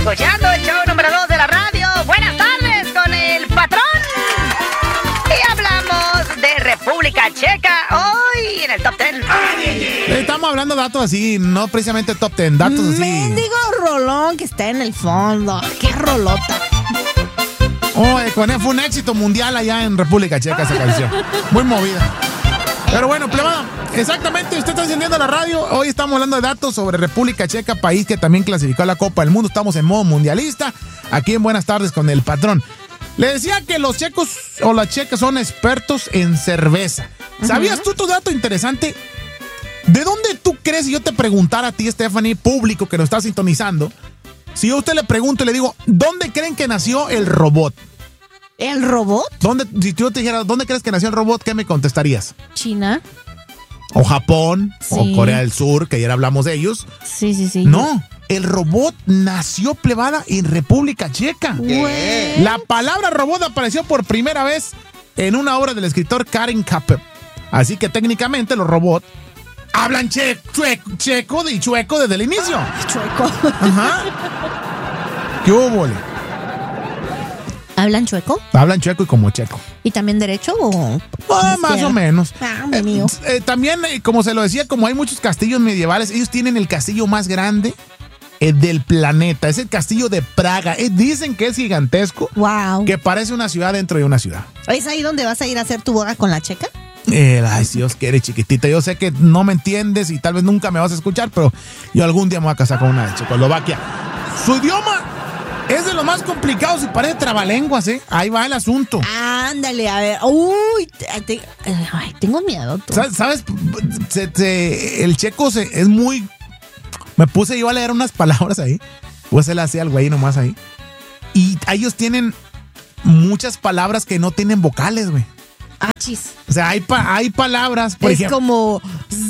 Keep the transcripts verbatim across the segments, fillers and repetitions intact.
escuchando el show número dos de la radio. Buenas tardes con el patrón. Y hablamos de República Checa hoy en el Top Ten. Estamos hablando de datos así, no precisamente Top Ten, datos así. Mendigo rolón que está en el fondo. ¡Qué rolota! Oh, eh, fue un éxito mundial allá en República Checa esa canción. Muy movida. Pero bueno, plebada, exactamente, usted está encendiendo la radio. Hoy estamos hablando de datos sobre República Checa, país que también clasificó a la Copa del Mundo. Estamos en modo mundialista, aquí en Buenas Tardes con el patrón. Le decía que los checos o las checas son expertos en cerveza. ¿Sabías uh-huh. tú tu dato interesante? ¿De dónde tú crees, si yo te preguntara a ti, Stephanie, público que nos está sintonizando, si yo a usted le pregunto y le digo, ¿dónde creen que nació el robot? ¿El robot? ¿Dónde, si yo te dijera, ¿dónde crees que nació el robot? ¿Qué me contestarías? China. O Japón, sí. o Corea del Sur, que ayer hablamos de ellos. Sí, sí, sí. No, el robot nació, plebada, en República Checa. ¿Qué? La palabra robot apareció por primera vez en una obra del escritor Karen Kapep. Así que técnicamente los robots hablan che, chueco, checo y chueco desde el inicio. Chueco. Ajá. ¿Qué hubo, le? ¿Hablan chueco? Hablan chueco y como checo. ¿Y también derecho o...? Ah, más o menos. Ah, mi mío. Eh, eh, también, eh, como se lo decía, como hay muchos castillos medievales, ellos tienen el castillo más grande eh, del planeta. Es el castillo de Praga. Eh, dicen que es gigantesco. Wow. Que parece una ciudad dentro de una ciudad. ¿Es ahí donde vas a ir a hacer tu boda con la checa? Eh, ay, si Dios quiere, chiquitita. Yo sé que no me entiendes y tal vez nunca me vas a escuchar, pero yo algún día me voy a casar con una de Checoslovaquia. Su idioma es de los más complicados y parece trabalenguas, ¿eh? Ahí va el asunto. Ándale, a ver. Uy, te, ay, tengo miedo. Tú. ¿Sabes? ¿Sabes? Se, se, el checo se, es muy... Me puse yo a leer unas palabras ahí. Pues él hacía al güey nomás ahí. Y ellos tienen muchas palabras que no tienen vocales, güey. Ah, chis. O sea, hay, pa, hay palabras, por es ejemplo... como...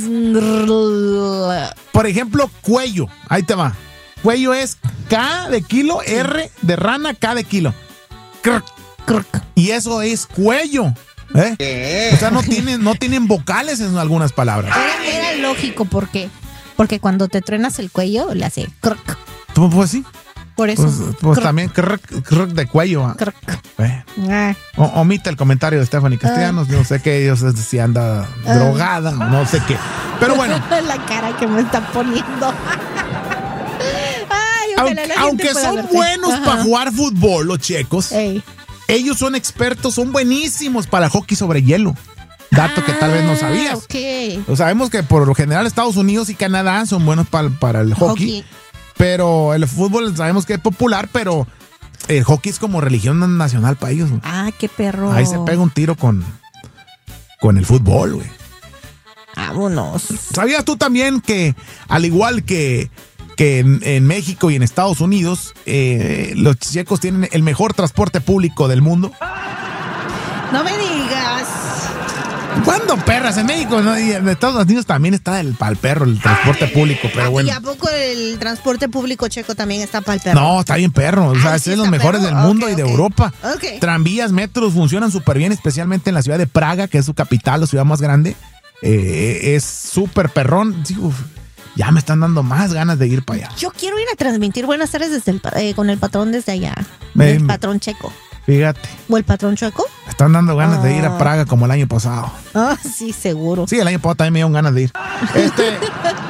Por ejemplo, cuello. Ahí te va. Cuello es K de kilo, R de rana, K de kilo. Krk, krk. Y eso es cuello. ¿Eh? O sea, no tienen, no tienen vocales en algunas palabras. Era, era lógico, ¿por qué? Porque cuando te truenas el cuello, le hace krk. Pues, pues sí. Por eso. Pues, pues también krk, krk de cuello. Krk. Eh. Ah. O, omite el comentario de Stephanie Castellanos. Ah. No sé qué, yo sé si anda ah. drogada, no sé qué. Pero bueno. La cara que me está poniendo. Aunque, aunque son verte. buenos para jugar fútbol, los checos, Ey. ellos son expertos, son buenísimos para el hockey sobre hielo. Dato ah, que tal vez no sabías. Okay. O sabemos que por lo general Estados Unidos y Canadá son buenos para, para el hockey, hockey, pero el fútbol sabemos que es popular, pero el hockey es como religión nacional para ellos. Ah, qué perro. Ahí se pega un tiro con, con el fútbol, güey. Vámonos. ¿Sabías tú también que, al igual que que en, en México y en Estados Unidos, eh, los checos tienen el mejor transporte público del mundo? No me digas. ¿Cuándo, perras? En México, ¿no? Y en Estados Unidos también está el pa'l perro, el transporte público, pero bueno. ¿Y a poco el transporte público checo también está pa'l perro? No, está bien perro. O sea, ah, es sí de los mejores perro? del mundo okay, y de okay. Europa. Okay. Tranvías, metros funcionan súper bien, especialmente en la ciudad de Praga, que es su capital, la ciudad más grande. Eh, es súper perrón. Sí, uf. Ya me están dando más ganas de ir para allá. Yo quiero ir a transmitir buenas tardes desde el, eh, con el patrón desde allá. Me, el patrón checo. Fíjate. ¿O el patrón chueco? Me están dando ganas oh. de ir a Praga como el año pasado. Ah, oh, sí, seguro. Sí, el año pasado también me dieron ganas de ir. Este,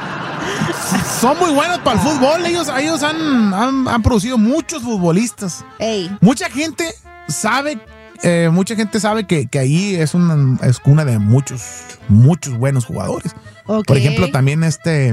son muy buenos para el fútbol. Ellos, ellos han, han, han producido muchos futbolistas. Ey. Mucha gente sabe... Eh, mucha gente sabe que, que ahí es una es cuna de muchos, muchos buenos jugadores. Okay. Por ejemplo, también este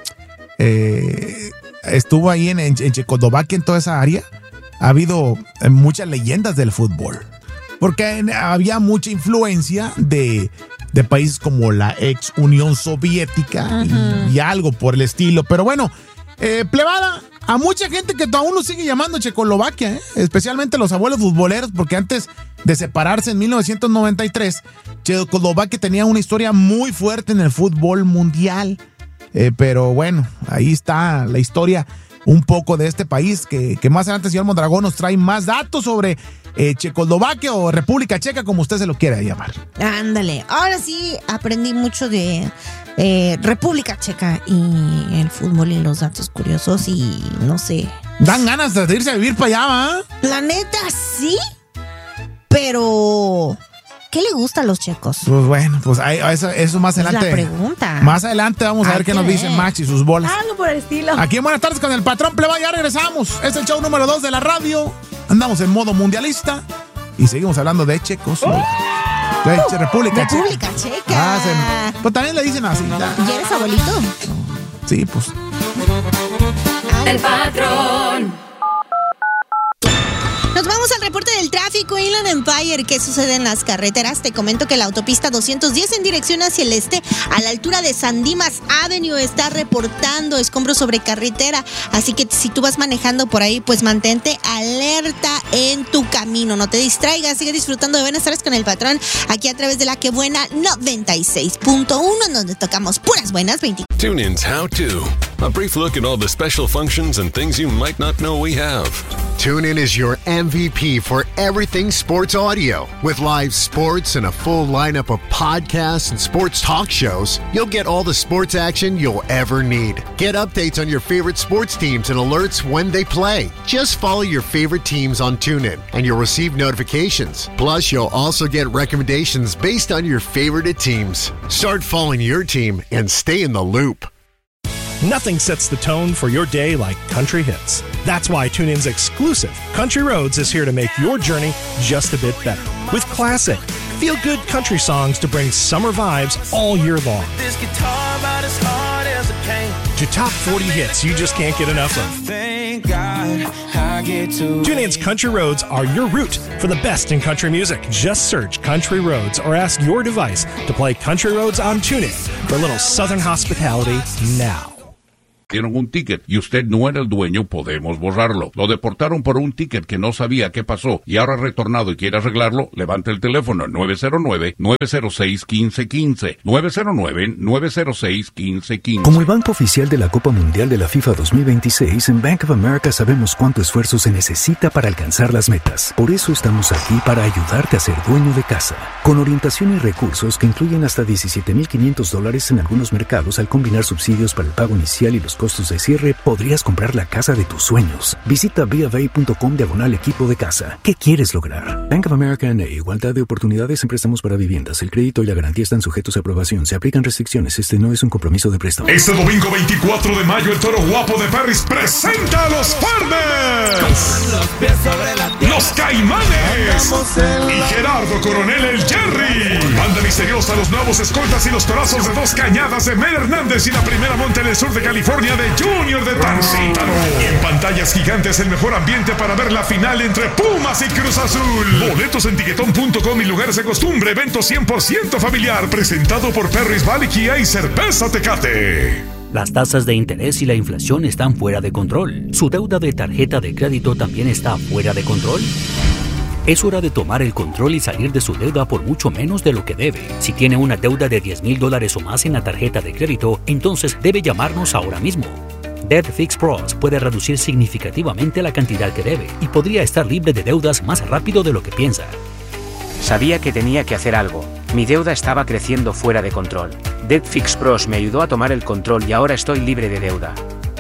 eh, estuvo ahí en, en, en Checoslovaquia, en toda esa área. Ha habido eh, muchas leyendas del fútbol. Porque había mucha influencia de, de países como la ex Unión Soviética uh-huh. y, y algo por el estilo. Pero bueno, eh, plebada, a mucha gente que aún nos sigue llamando Checoslovaquia, ¿eh? Especialmente los abuelos futboleros, porque antes de separarse en mil novecientos noventa y tres, Checoslovaquia tenía una historia muy fuerte en el fútbol mundial. Eh, pero bueno, ahí está la historia un poco de este país, que, que más adelante el señor Mondragón nos trae más datos sobre eh, Checoslovaquia o República Checa, como usted se lo quiera llamar. Ándale, ahora sí aprendí mucho de eh, República Checa y el fútbol y los datos curiosos y no sé, Dan ganas de irse a vivir para allá, ¿va? La neta, sí. Pero... ¿qué le gusta a los checos? Pues bueno, pues eso, eso más adelante. Es la pregunta. Más adelante vamos a ver qué nos dicen Max y sus bolas. Algo por el estilo. Aquí en Buenas Tardes con el Patrón Pleba, ya regresamos. Es el show número dos de la radio. Andamos en modo mundialista y seguimos hablando de checos. Oh. De che, República Checa. República Checa. Ah, se, pues también le dicen así. Ya. ¿Y eres abuelito? Sí, pues. El Patrón. Nos vamos al reporte del tráfico Inland Empire. ¿Qué sucede en las carreteras? Te comento que la autopista doscientos diez en dirección hacia el este, a la altura de San Dimas Avenue, está reportando escombros sobre carretera. Así que si tú vas manejando por ahí, pues mantente alerta en tu camino. No te distraigas, sigue disfrutando de Buenas Tardes con el Patrón, aquí a través de la que buena noventa y seis punto uno, donde tocamos puras buenas veinte. TuneIn's How To. A brief look at all the special functions and things you might not know we have. TuneIn is your M V P for everything sports audio. With live sports and a full lineup of podcasts and sports talk shows, you'll get all the sports action you'll ever need. Get updates on your favorite sports teams and alerts when they play. Just follow your favorite teams on TuneIn, and you'll receive notifications. Plus, you'll also get recommendations based on your favorite teams. Start following your team and stay in the loop. Nothing sets the tone for your day like country hits. That's why TuneIn's exclusive Country Roads is here to make your journey just a bit better. With classic, feel-good country songs to bring summer vibes all year long. This guitar about as hard as it can. To top forty hits you just can't get enough of. Thank God I get to TuneIn's Country Roads are your route for the best in country music. Just search Country Roads or ask your device to play Country Roads on TuneIn for a little southern hospitality now. Dieron un ticket y usted no era el dueño, podemos borrarlo. Lo deportaron por un ticket que no sabía qué pasó y ahora ha retornado y quiere arreglarlo. Levante el teléfono nueve cero nueve, nueve cero seis, uno cinco uno cinco. nueve cero nueve, nueve cero seis, uno cinco uno cinco. Como el banco oficial de la Copa Mundial de la FIFA dos mil veintiséis, en Bank of America sabemos cuánto esfuerzo se necesita para alcanzar las metas. Por eso estamos aquí para ayudarte a ser dueño de casa. Con orientación y recursos que incluyen hasta diecisiete mil quinientos dólares en algunos mercados, al combinar subsidios para el pago inicial y los costos de cierre, podrías comprar la casa de tus sueños. Visita b of a punto com diagonal equipo de casa. ¿Qué quieres lograr? Bank of America N A. Igualdad de oportunidades en préstamos para viviendas. El crédito y la garantía están sujetos a aprobación. Se aplican restricciones. Este no es un compromiso de préstamo. Este domingo veinticuatro de mayo, el Toro Guapo de Perris presenta a los Farmers, los Caimanes y Gerardo Coronel el Jerry. Banda misteriosa, los nuevos escoltas y los torazos de Dos Cañadas de Mel Hernández y la primera monte en el sur de California de Junior de Tancítaro. Y en pantallas gigantes el mejor ambiente para ver la final entre Pumas y Cruz Azul. Boletos en tiquetón punto com y lugares de costumbre. Evento cien por ciento familiar presentado por Perris Valley Kia y Cerveza Tecate. Las tasas de interés y la inflación están fuera de control. ¿Su deuda de tarjeta de crédito también está fuera de control? Es hora de tomar el control y salir de su deuda por mucho menos de lo que debe. Si tiene una deuda de diez mil dólares o más en la tarjeta de crédito, entonces debe llamarnos ahora mismo. Debt Fix Pros puede reducir significativamente la cantidad que debe y podría estar libre de deudas más rápido de lo que piensa. Sabía que tenía que hacer algo. Mi deuda estaba creciendo fuera de control. Debt Fix Pros me ayudó a tomar el control y ahora estoy libre de deuda.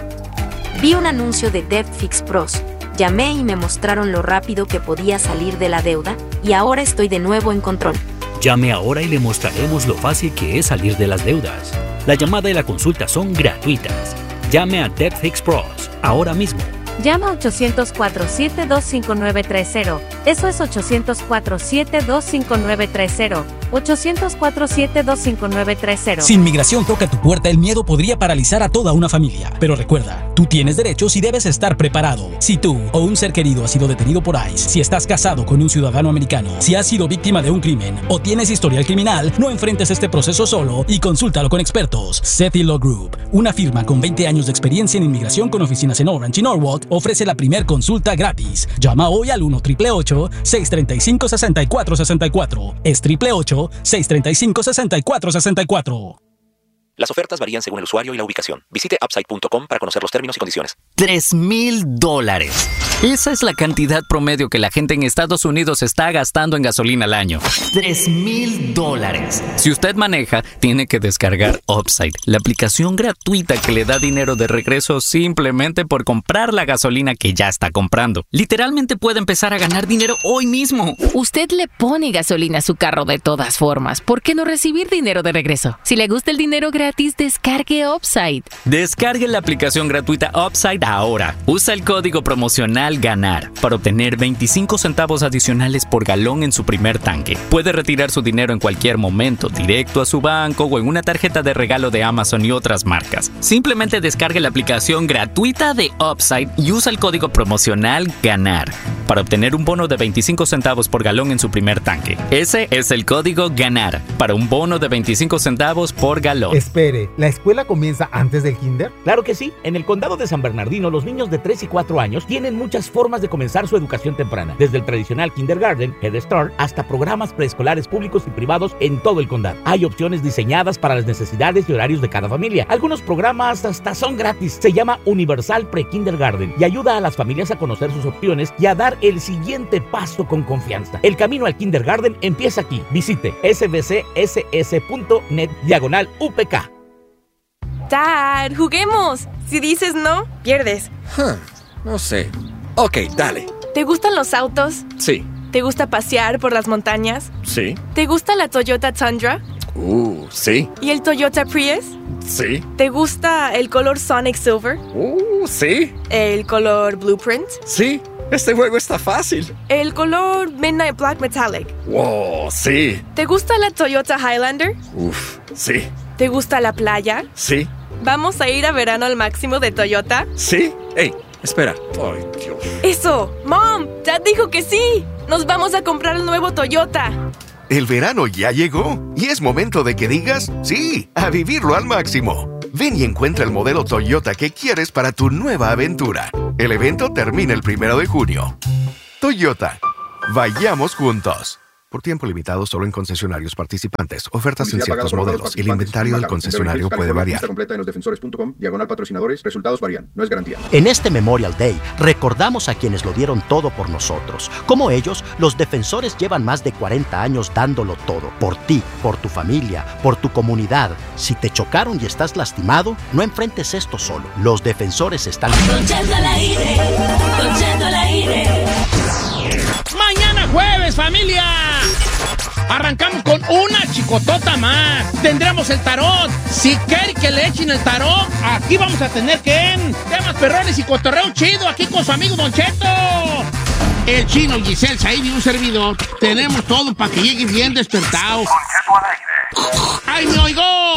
Vi un anuncio de Debt Fix Pros. Llamé y me mostraron lo rápido que podía salir de la deuda, y ahora estoy de nuevo en control. Llame ahora y le mostraremos lo fácil que es salir de las deudas. La llamada y la consulta son gratuitas. Llame a Debt Fix Pros ahora mismo. Llama a ochocientos cuatro, siete dos cinco nueve tres cero. Eso es ochocientos cuatro, siete dos cinco nueve tres cero. ochocientos cuatro, siete dos cinco nueve tres cero. Si inmigración toca tu puerta, el miedo podría paralizar a toda una familia. Pero recuerda, tú tienes derechos y debes estar preparado. Si tú o un ser querido ha sido detenido por ICE, si estás casado con un ciudadano americano, si has sido víctima de un crimen o tienes historial criminal, no enfrentes este proceso solo y consúltalo con expertos. Sethi Law Group, una firma con veinte años de experiencia en inmigración con oficinas en Orange y Norwalk, ofrece la primer consulta gratis. Llama hoy al uno, ocho ocho ocho, seis tres cinco, seis cuatro seis cuatro. Es ocho ocho ocho, seis tres cinco, seis cuatro seis cuatro. Las ofertas varían según el usuario y la ubicación. Visite upside punto com para conocer los términos y condiciones. Tres mil dólares. Esa es la cantidad promedio que la gente en Estados Unidos está gastando en gasolina al año. Tres mil dólares. Si usted maneja, tiene que descargar Upside, la aplicación gratuita que le da dinero de regreso simplemente por comprar la gasolina que ya está comprando. Literalmente puede empezar a ganar dinero hoy mismo. Usted le pone gasolina a su carro de todas formas. ¿Por qué no recibir dinero de regreso? Si le gusta el dinero gratis, descargue Upside. Descargue la aplicación gratuita Upside ahora. Usa el código promocional GANAR para obtener veinticinco centavos adicionales por galón en su primer tanque. Puede retirar su dinero en cualquier momento, directo a su banco o en una tarjeta de regalo de Amazon y otras marcas. Simplemente descargue la aplicación gratuita de Upside y usa el código promocional GANAR para obtener un bono de veinticinco centavos por galón en su primer tanque. Ese es el código GANAR para un bono de veinticinco centavos por galón. Espere, ¿la escuela comienza antes del kinder? Claro que sí. En el condado de San Bernardino, los niños de tres y cuatro años tienen muchas formas de comenzar su educación temprana, desde el tradicional kindergarten, Head Start, hasta programas preescolares públicos y privados en todo el condado. Hay opciones diseñadas para las necesidades y horarios de cada familia. Algunos programas hasta son gratis. Se llama Universal Pre-Kindergarten y ayuda a las familias a conocer sus opciones y a dar el siguiente paso con confianza. El camino al kindergarten empieza aquí. Visite s b c s s punto net diagonal U P K. Dad, juguemos. Si dices no, pierdes. Huh, no sé. Ok, dale. ¿Te gustan los autos? Sí. ¿Te gusta pasear por las montañas? Sí. ¿Te gusta la Toyota Tundra? Uh, sí. ¿Y el Toyota Prius? Sí. ¿Te gusta el color Sonic Silver? Uh, sí. ¿El color Blueprint? Sí. Este juego está fácil. ¿El color Midnight Black Metallic? Wow, sí. ¿Te gusta la Toyota Highlander? Uf, sí. ¿Te gusta la playa? Sí. ¿Vamos a ir a verano al máximo de Toyota? Sí. Ey, espera. Ay, Dios. ¡Eso! ¡Mom! ¡Dad dijo que sí! ¡Nos vamos a comprar el nuevo Toyota! El verano ya llegó y es momento de que digas sí, a vivirlo al máximo. Ven y encuentra el modelo Toyota que quieres para tu nueva aventura. El evento termina el primero de junio. Toyota, vayamos juntos. Por tiempo limitado solo en concesionarios participantes. Ofertas en ciertos modelos. El inventario del concesionario puede variar. Completa en losdefensores punto com, diagonal patrocinadores, resultados varían. No es garantía. En este Memorial Day, recordamos a quienes lo dieron todo por nosotros. Como ellos, los defensores llevan más de cuarenta años dándolo todo. Por ti, por tu familia, por tu comunidad. Si te chocaron y estás lastimado, no enfrentes esto solo. Los defensores están... Don Cheto al aire, Don Cheto al aire. Mañana jueves, familia. Arrancamos con una chicotota más. Tendremos el tarot. Si quieren que le echen el tarot, aquí vamos a tener que temas perrones y cotorreo chido aquí con su amigo Don Cheto. El Chino, Giselle, Said y un servidor. Tenemos todo para que lleguen bien despertados. ¡Ay, me oigo!